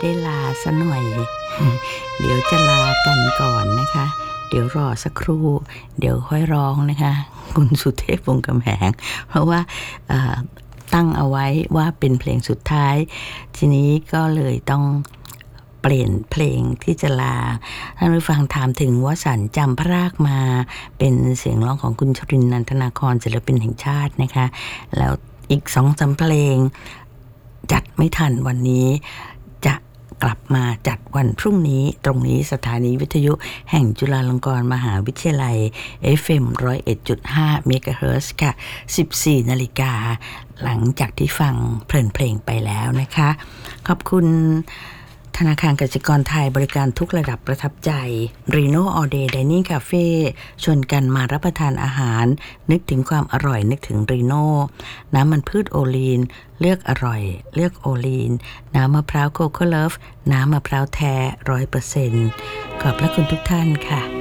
ได้ลาซะหน่อย เดี๋ยวจะลากันก่อนนะคะ เดี๋ยวรอสักครู่เดี๋ยวค่อยร้องนะคะคุณสุเทพวงศ์กำแหงเพราะว่าตั้งเอาไว้ว่าเป็นเพลงสุดท้ายทีนี้ก็เลยต้องเปลี่ยนเพลงที่จะลาท่านผู้ฟังถามถึงวสันต์จำพระรากมาเป็นเสียงร้องของคุณชรินทร์ นันทนาครศิลปินแห่งชาตินะคะแล้วอีก 2-3 เพลงจัดไม่ทันวันนี้จะกลับมาจัดวันพรุ่งนี้ตรงนี้สถานีวิทยุแห่งจุฬาลงกรณ์มหาวิทยาลัย FM 101.5 เมกะเฮิรตซ์ค่ะ 14 นาฬิกาหลังจากที่ฟังเพลินเพลงไปแล้วนะคะขอบคุณธนาคารกสิกรไทยบริการทุกระดับประทับใจ Reno All Day Dining Cafe ชวนกันมารับประทานอาหารนึกถึงความอร่อยนึกถึง Reno น้ำมันพืชโอลีนเลือกอร่อยเลือกโอลีนน้ำมะพร้าวโคโค่เลิฟน้ำมะพร้าวแท้ 100% ขอบพระคุณทุกท่านค่ะ